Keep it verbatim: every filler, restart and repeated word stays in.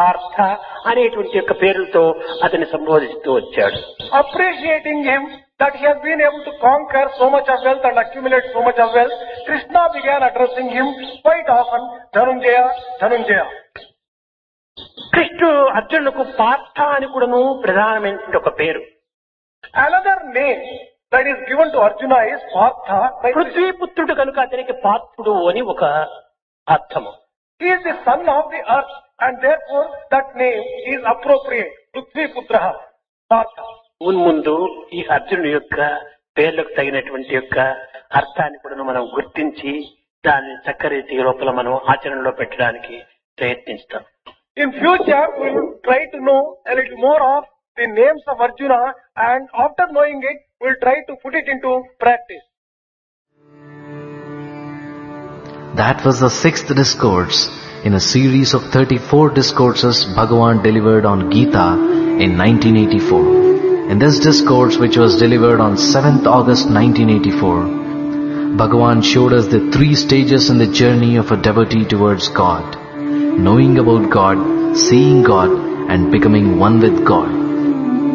పార్థ అనేటువంటి యొక్క పేరుతో అతన్ని సంబోధిస్తూ వచ్చాడు. Appreciating him that he has been able to conquer so much of wealth and accumulate so much of wealth, Krishna began addressing him quite often, Dhananjaya, Dhananjaya. కృష్ణుడు అర్జునులకు పార్థ అని కూడాను ప్రధానమైన ఒక పేరు. Another name that is given to Arjuna is Partha. పృథ్వీపుత్రుడు కనుక అతనికి పార్థుడు అని ఒక అర్థము. He is the son of the earth and therefore that name is appropriate. Prithviputraha, Partha. మున్ముందు ఈ అర్జునుడి యొక్క పేర్లకు తగినటువంటి యొక్క అర్థాన్ని కూడా మనం గుర్తించి దాన్ని చక్కరీతి లోపల మనం ఆచరణలో పెట్టడానికి ప్రయత్నిస్తాం. In future we will try to know a little more of the names of Arjuna, and after knowing it we will try to put it into practice. That was the sixth discourse in a series of thirty-four discourses Bhagavan delivered on Gita in nineteen eighty-four. In this discourse, which was delivered on seventh August nineteen eighty-four, Bhagavan showed us the three stages in the journey of a devotee towards God: knowing about God, seeing God, and becoming one with God.